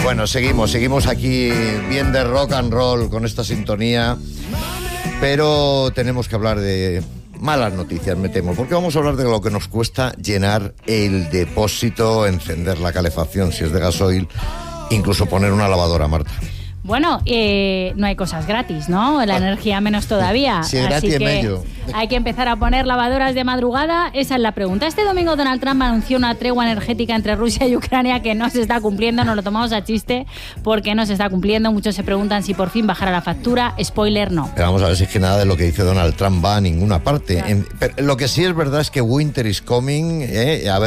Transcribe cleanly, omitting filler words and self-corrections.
Bueno, seguimos aquí bien de rock and roll con esta sintonía, pero tenemos que hablar de malas noticias, me temo, porque vamos a hablar de lo que nos cuesta llenar el depósito, encender la calefacción si es de gasoil, incluso poner una lavadora, Marta. Bueno, no hay cosas gratis, ¿no? La energía menos todavía. Sí, gratis así que medio. hay que empezar a poner lavadoras de madrugada. Esa es la pregunta. Este domingo Donald Trump anunció una tregua energética entre Rusia y Ucrania que no se está cumpliendo. Nos lo tomamos a chiste porque no se está cumpliendo. Muchos se preguntan si por fin bajará la factura. Spoiler, no. Pero vamos a ver si es que nada de lo que dice Donald Trump va a ninguna parte. Pero lo que sí es verdad es que winter is coming. A ver